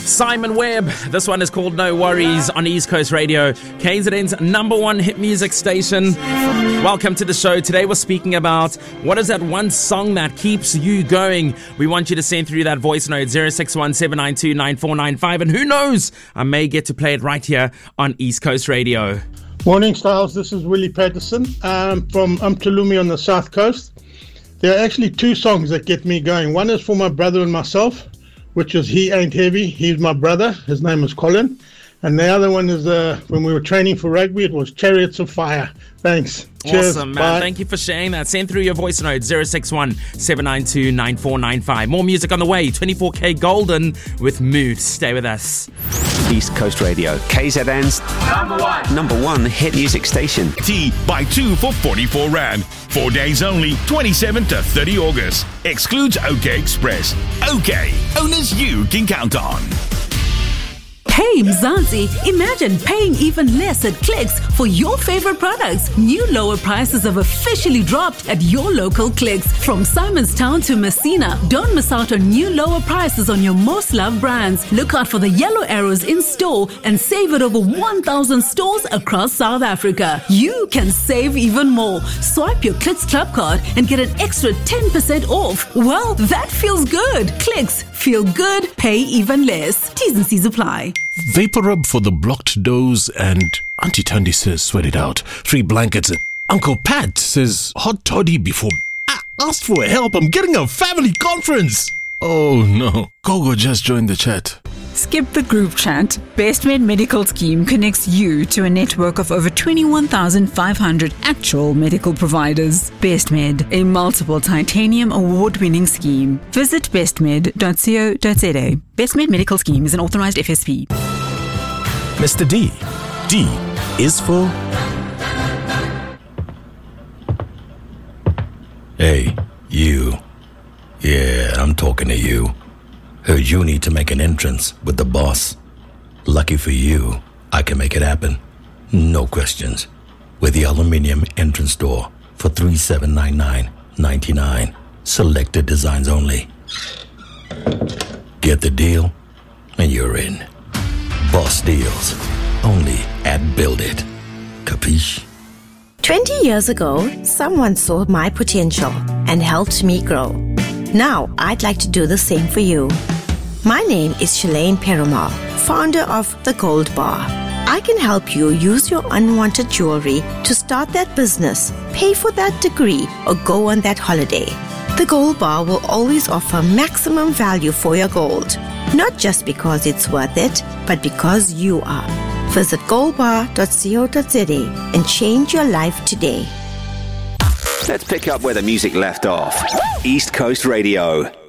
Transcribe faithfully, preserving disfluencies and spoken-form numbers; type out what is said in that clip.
Simon Webb. This one is called No Worries on East Coast Radio, K Z N's number one hit music station. Welcome to the show. Today we're speaking about what is that one song that keeps you going. We want you to send through that voice note zero six one seven nine two nine four nine five, and who knows, I may get to play it right here on East Coast Radio. Morning, Styles. This is Willie Patterson um, from Umtalumi on the South Coast. There are actually two songs that get me going. One is for my brother and myself, which is He Ain't Heavy. He's my brother. His name is Colin. And the other one is uh, when we were training for rugby, it was Chariots of Fire. Thanks. Cheers. Awesome, man. Bye. Thank you for sharing that. Send through your voice note zero six one seven nine two nine four nine five. More music on the way. twenty-four K Golden with Mood. Stay with us. East Coast Radio, K Z N's number one, number one hit music station. Tea buy two for forty-four rand. Four days only, twenty-seventh to thirtieth August. Excludes OK Express. OK, owners you can count on. Hey Mzansi, imagine paying even less at Clicks for your favorite products. New lower prices have officially dropped at your local Clicks. From Simonstown to Messina, don't miss out on new lower prices on your most loved brands. Look out for the yellow arrows in store and save at over one thousand stores across South Africa. You can save even more. Swipe your Clicks Club card and get an extra ten percent off. Well, that feels good. Clicks, feel good, pay even less. T's and C's apply. Vapor rub for the blocked doors, and Auntie Tandy says sweat it out. Three blankets, and Uncle Pat says hot toddy before. I asked for help. I'm getting a family conference. Oh no, Gogo just joined the chat. Skip the group chat. BestMed Medical Scheme connects you to a network of over twenty-one thousand five hundred actual medical providers. BestMed, a multiple titanium award-winning scheme. Visit bestmed dot co dot za. BestMed Medical Scheme is an authorized F S P. Mister D. D is for... Hey, you. Yeah, I'm talking to you. Heard you need to make an entrance with the boss. Lucky for you, I can make it happen. No questions. With the aluminium entrance door for three seven nine nine ninety-nine. Selected designs only. Get the deal, and you're in. Boss deals. Only at Build It. Capiche? twenty years ago, someone saw my potential and helped me grow. Now, I'd like to do the same for you. My name is Shalane Perumal, founder of The Gold Bar. I can help you use your unwanted jewelry to start that business, pay for that degree, or go on that holiday. The Gold Bar will always offer maximum value for your gold. Not just because it's worth it, but because you are. Visit gold bar dot co dot za and change your life today. Let's pick up where the music left off. East Coast Radio.